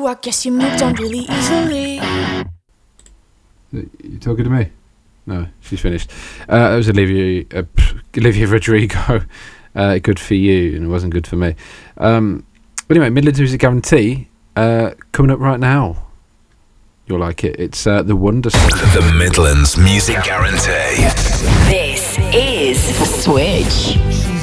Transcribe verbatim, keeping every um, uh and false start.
you, I guess you moved on really easily. You talking to me? No, she's finished. Uh, it was Olivia, uh, Olivia Rodrigo. Uh, good for you, and it wasn't good for me. Um, but anyway, Midlands Music Guarantee uh, coming up right now. You'll like it. It's uh, the Wonder Song. The Midlands Music Guarantee. This is The Switch.